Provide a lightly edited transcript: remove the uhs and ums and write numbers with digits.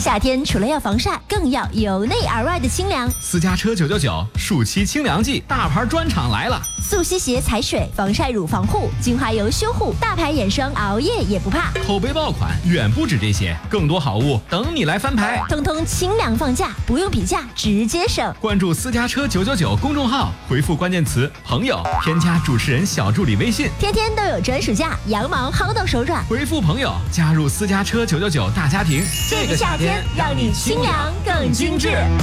夏天除了要防晒，更要由内而外的清凉。 私家车999暑期清凉季，大牌专场来了！ 速吸鞋踩水，防晒乳防护，精华油修护，大牌眼霜熬夜也不怕。 口碑爆款远不止这些，更多好物等你来翻牌。 通通清凉放价，不用比价，直接省。 关注私家车999公众号，回复关键词朋友，添加主持人小助理微信， 天天都有专属价，羊毛薅到手软。 回复朋友，加入私家车999大家庭。 这个夏天让你清凉更精致。